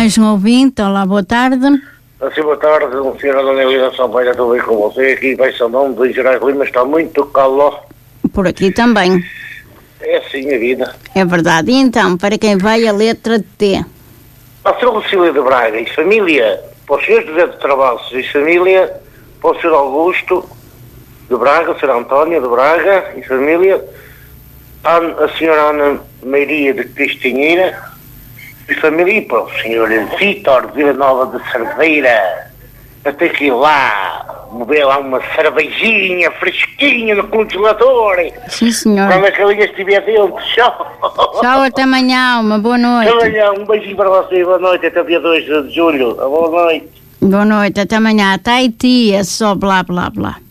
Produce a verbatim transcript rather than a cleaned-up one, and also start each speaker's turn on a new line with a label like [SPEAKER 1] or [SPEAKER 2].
[SPEAKER 1] mais um ouvinte. Olá, boa tarde.
[SPEAKER 2] Assim, boa tarde, senhora Dona Helena Salveira, estou bem com você. Aqui em São Dom, do Gerais Lima, está muito calor.
[SPEAKER 1] Por aqui também.
[SPEAKER 2] É assim a vida.
[SPEAKER 1] É verdade. E então, para quem vai a letra T?
[SPEAKER 2] Para o senhor Lucílio de Braga e família, para o senhor José de Travassos e família, para o senhor Augusto de Braga, o senhor António de Braga e família, a senhora Ana Maria de Cristinheira e família, e para o senhor Vítor de Vila Nova de Cerveira. Até que ir lá, mover lá uma cervejinha fresquinha no congelador.
[SPEAKER 1] Sim, senhor.
[SPEAKER 2] Quando a galinha estiver dentro. Tchau.
[SPEAKER 1] Tchau, até amanhã. Uma boa noite.
[SPEAKER 2] Até amanhã. Um beijinho para você. Boa noite. Até o dia dois de julho. Boa noite.
[SPEAKER 1] Boa noite. Até amanhã. Até Haiti. É só blá, blá, blá.